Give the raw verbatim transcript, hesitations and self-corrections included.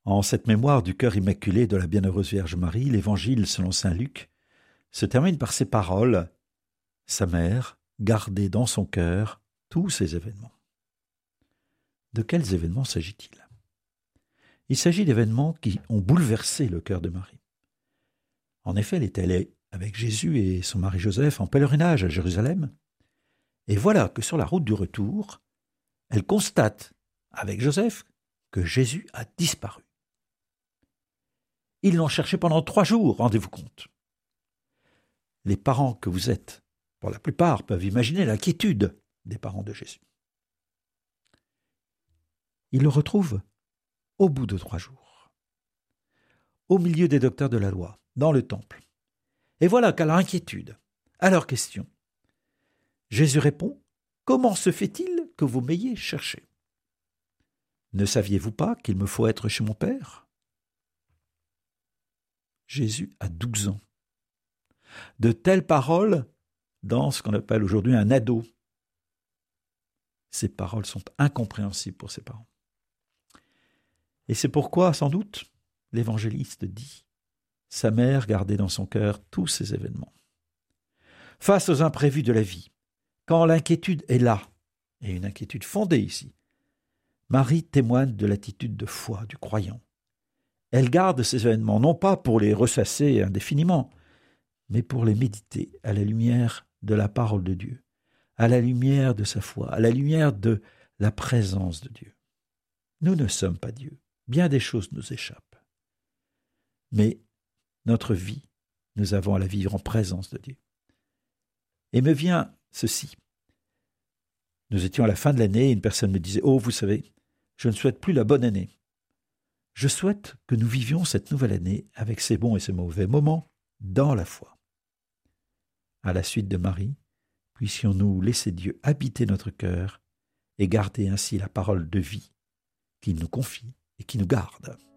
En cette mémoire du cœur immaculé de la Bienheureuse Vierge Marie, l'Évangile selon saint Luc se termine par ces paroles « Sa mère gardait dans son cœur tous ces événements ». De quels événements s'agit-il ? Il s'agit d'événements qui ont bouleversé le cœur de Marie. En effet, elle était allée avec Jésus et son mari Joseph en pèlerinage à Jérusalem, et voilà que sur la route du retour, elle constate avec Joseph que Jésus a disparu. Ils l'ont cherché pendant trois jours, rendez-vous compte. Les parents que vous êtes, pour la plupart, peuvent imaginer l'inquiétude des parents de Jésus. Ils le retrouvent au bout de trois jours, au milieu des docteurs de la loi, dans le temple. Et voilà qu'à leur inquiétude, à leur question, Jésus répond « Comment se fait-il que vous m'ayez cherché ? Ne saviez-vous pas qu'il me faut être chez mon Père ?» Jésus a douze ans. De telles paroles dans ce qu'on appelle aujourd'hui un ado. Ces paroles sont incompréhensibles pour ses parents. Et c'est pourquoi, sans doute, l'évangéliste dit « Sa mère gardait dans son cœur tous ces événements. » Face aux imprévus de la vie, quand l'inquiétude est là, et une inquiétude fondée ici, Marie témoigne de l'attitude de foi du croyant. Elle garde ces événements, non pas pour les ressasser indéfiniment, mais pour les méditer à la lumière de la parole de Dieu, à la lumière de sa foi, à la lumière de la présence de Dieu. Nous ne sommes pas Dieu. Bien des choses nous échappent. Mais notre vie, nous avons à la vivre en présence de Dieu. Et me vient ceci. Nous étions à la fin de l'année et une personne me disait « Oh, vous savez, je ne souhaite plus la bonne année. Je souhaite que nous vivions cette nouvelle année avec ses bons et ses mauvais moments dans la foi. » À la suite de Marie, puissions-nous laisser Dieu habiter notre cœur et garder ainsi la parole de vie qu'il nous confie et qui nous garde.